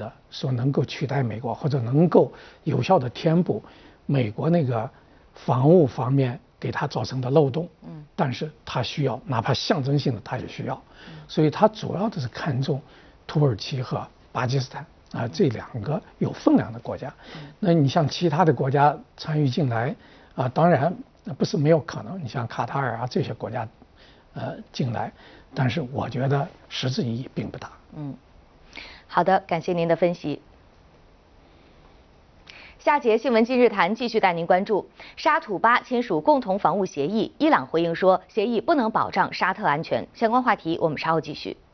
的说能够取代美国，或者能够有效的填补美国那个防务方面给他造成的漏洞。但是他需要哪怕象征性的他也需要，所以他主要的是看重土耳其和巴基斯坦啊这2个有分量的国家。那你像其他的国家参与进来啊，当然不是没有可能，你像卡塔尔啊这些国家进来，但是我觉得实质意义并不大。 好的，感谢您的分析。下节新闻今日谈继续带您关注沙土巴签署共同防务协议，伊朗回应说协议不能保障沙特安全。相关话题我们稍后继续。